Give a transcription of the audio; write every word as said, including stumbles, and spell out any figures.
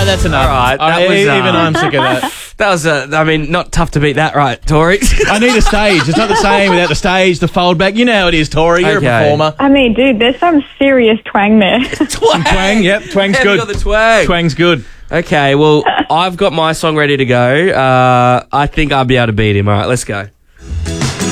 that's enough. All right, that I, was, uh, even I'm sick of that. That was, uh, I mean, not tough to beat that, right, Tori? I need a stage. It's not the same without the stage, the fold back. You know how it is, Tori. You're Okay. a performer. I mean, dude, there's some serious twang there. Twang. Twang, yep. Twang's Heavy good. on the twang. Twang's good. Okay, well, I've got my song ready to go. Uh, I think I'll be able to beat him. All right, let's go.